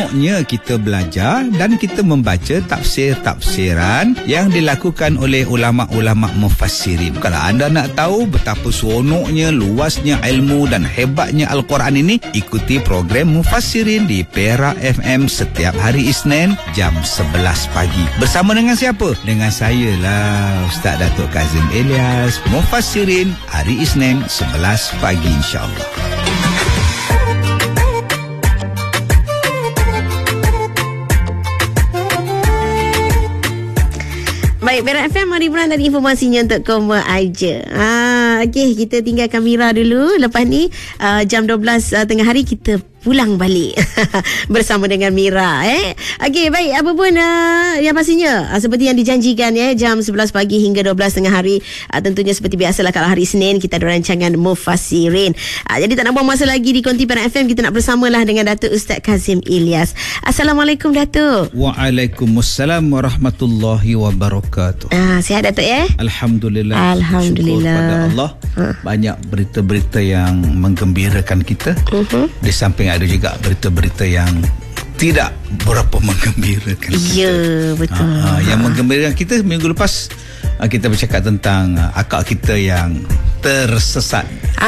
seronoknya kita belajar dan kita membaca tafsir-tafsiran yang dilakukan oleh ulama-ulama mufassirin. Kalau anda nak tahu betapa seronoknya, luasnya ilmu dan hebatnya Al-Quran ini, ikuti program Mufassirin di Perak FM setiap hari Isnin jam 11 pagi. Bersama dengan siapa? Dengan saya lah, Ustaz Datuk Kazim Ilyas. Mufassirin hari Isnin 11 pagi insya-Allah. Baik, Perak FM, mari pulang dari informasinya untuk Koma Aja. Okey, kita tinggalkan Mira dulu. Lepas ni jam 12 tengah hari kita pulang balik bersama dengan Mira. Okey, baik, apa pun yang pastinya seperti yang dijanjikan jam 11 pagi hingga 12 tengah hari, tentunya seperti biasalah kalau hari Isnin kita ada rancangan Mufassirin. Jadi tak nak buang masa lagi di Konti Perak FM, kita nak bersamalah dengan Datuk Ustaz Kazim Ilyas. Assalamualaikum Datuk. Waalaikumsalam warahmatullahi wabarakatuh. Sihat Datuk Alhamdulillah. Syukur pada Allah. Banyak berita-berita yang menggembirakan kita. Di samping ada juga berita-berita yang tidak berapa menggembirakan. Ya, betul. Yang menggembirakan kita minggu lepas kita bercakap tentang akak kita yang tersesat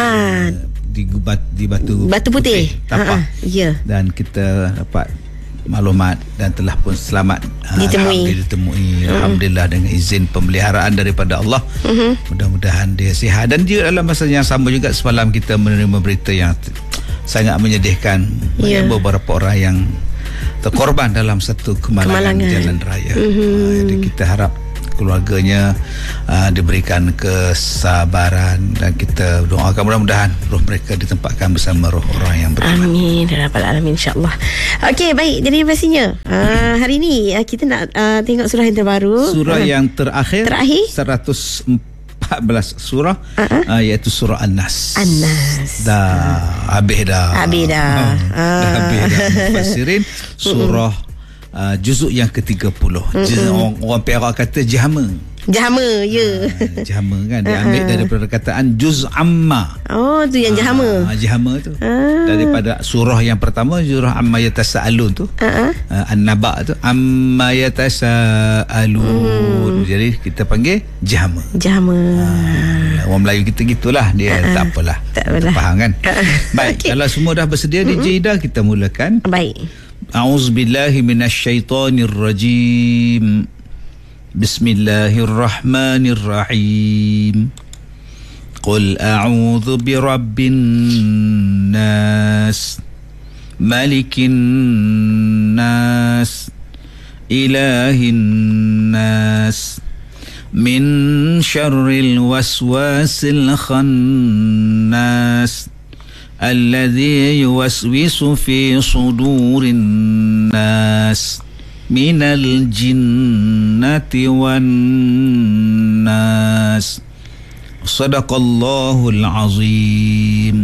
di Batu Putih Tapak. Ya. Dan kita dapat maklumat dan telah pun selamat ditemui. Alhamdulillah dengan izin pemeliharaan daripada Allah. Mudah-mudahan dia sihat. Dan juga dalam masa yang sama juga semalam kita menerima berita yang sangat menyedihkan. Banyak beberapa orang yang terkorban dalam satu kemalangan jalan raya. Jadi kita harap keluarganya diberikan kesabaran dan kita doakan mudah-mudahan roh mereka ditempatkan bersama roh orang yang beriman. Amin ya rabbal alamin insya-Allah. Okey, baik, jadi pastinya hari ini kita nak tengok surah yang terbaru. Surah yang terakhir 114 surah, iaitu surah An-Nas. Habis dah Mufassirin surah juzuk yang ke-30. Orang Perak kata jahama, jahama kan diambil daripada perkataan juz amma. Tu yang jahama. Jahama tu daripada surah yang pertama, surah amma yatasaalun tu. An-Naba tu amma yatasaalun. Jadi kita panggil jahama. Orang Melayu kita gitulah dia. Tak apalah. Faham kan? Baik, kalau semua dah bersedia DJ Ida, kita mulakan. Baik. A'udzubillahi minasyaitonirrajim. Bismillahirrahmanirrahim. Qul a'udzu birabbin nas, malikin nas, ilahin nas, min syarril waswasil khannas, alladzi yuwaswisu fi sudurin nas, minal jinnati wan nas. Sadaqallahul azim.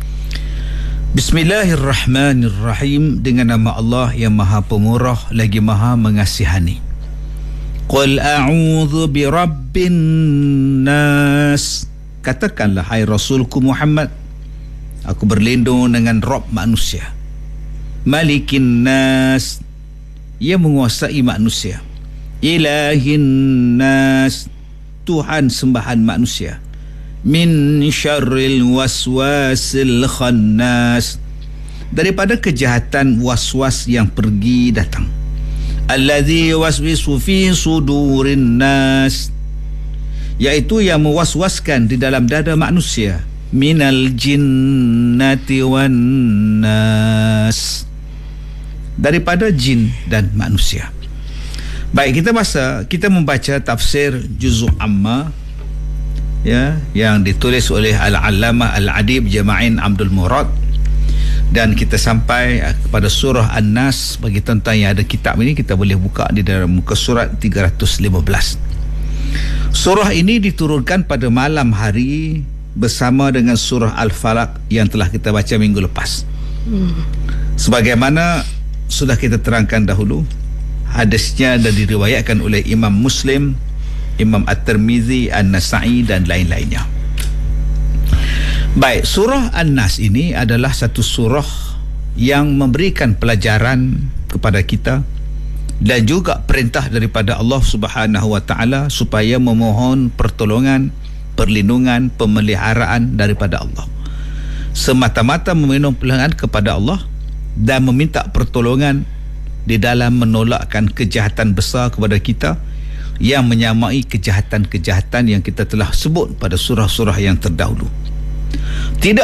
Bismillahirrahmanirrahim. Dengan nama Allah yang Maha Pemurah lagi Maha Mengasihani. Qul a'udzu birabbin nas. Katakanlah hai Rasulku Muhammad, aku berlindung dengan Rabb manusia. Malikin nas, ia menguasai manusia. Ilahin nas, Tuhan sembahan manusia. Min syarril waswasil khannas, daripada kejahatan waswas yang pergi datang. Alladzi waswisu fi sudurin nas, iaitu yang mewaswaskan di dalam dada manusia. Minal jinnati wan nas, daripada jin dan manusia. Baik, kita membaca tafsir juzuk amma yang ditulis oleh Al-Allamah Al-Adib Jama'in Abdul Murad, dan kita sampai kepada surah An-Nas. Bagi tuan-tuan yang ada kitab ini, kita boleh buka di dalam muka surat 315. Surah ini diturunkan pada malam hari bersama dengan surah Al-Falaq yang telah kita baca minggu lepas. Sebagaimana sudah kita terangkan dahulu, hadisnya dan diriwayatkan oleh Imam Muslim, Imam At-Tirmizi, An-Nasa'i dan lain-lainnya. Baik, surah An-Nas ini adalah satu surah yang memberikan pelajaran kepada kita, dan juga perintah daripada Allah Subhanahu Wa Taala supaya memohon pertolongan, perlindungan, pemeliharaan daripada Allah. Semata-mata meminta pertolongan kepada Allah dan meminta pertolongan di dalam menolakkan kejahatan besar kepada kita yang menyamai kejahatan-kejahatan yang kita telah sebut pada surah-surah yang terdahulu. Tidak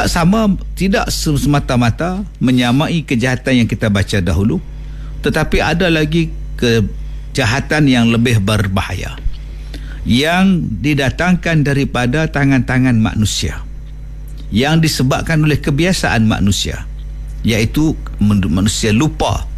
semata-mata menyamai kejahatan yang kita baca dahulu, tetapi ada lagi kejahatan yang lebih berbahaya yang didatangkan daripada tangan-tangan manusia, yang disebabkan oleh kebiasaan manusia, iaitu manusia lupa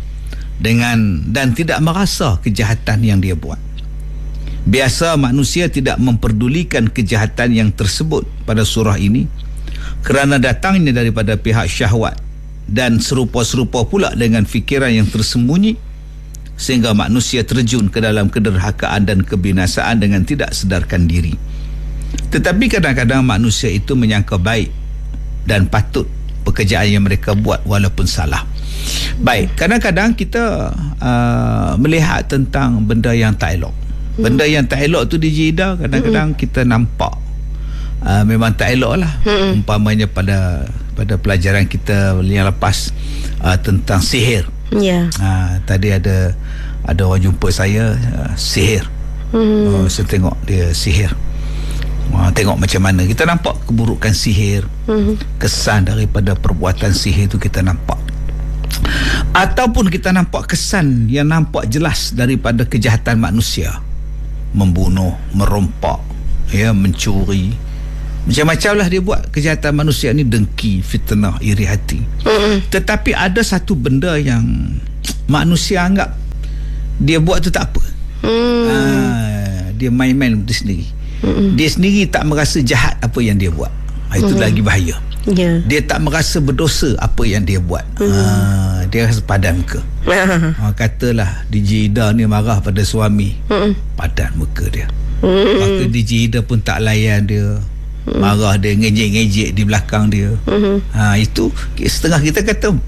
dan tidak merasa kejahatan yang dia buat. Biasa manusia tidak memperdulikan kejahatan yang tersebut pada surah ini kerana datangnya daripada pihak syahwat dan serupa-serupa pula dengan fikiran yang tersembunyi, sehingga manusia terjun ke dalam kederhakaan dan kebinasaan dengan tidak sedarkan diri. Tetapi kadang-kadang manusia itu menyangka baik dan patut pekerjaan yang mereka buat walaupun salah. Baik, kadang-kadang kita melihat tentang benda yang tak elok. Benda yang tak elok tu di Jeddah kadang-kadang kita nampak memang tak elok lah. Umpamanya pada pelajaran kita yang lepas tentang sihir. Tadi ada orang jumpa saya sihir. Saya tengok dia sihir. Tengok macam mana kita nampak keburukan sihir, kesan daripada perbuatan sihir tu kita nampak. Ataupun kita nampak kesan yang nampak jelas daripada kejahatan manusia, membunuh, merompak, mencuri, macam-macam lah dia buat kejahatan manusia ni, dengki, fitnah, iri hati. Tetapi ada satu benda yang manusia anggap dia buat tu tak apa. Dia main-main dia sendiri. Dia sendiri tak merasa jahat apa yang dia buat. Itu lagi bahaya. Dia tak merasa berdosa apa yang dia buat. Dia rasa padan muka. Katalah DJ Ida ni marah pada suami, padan muka dia. Maka DJ Ida pun tak layan dia, marah dia, ngejek-ngejek di belakang dia. Itu setengah kita kata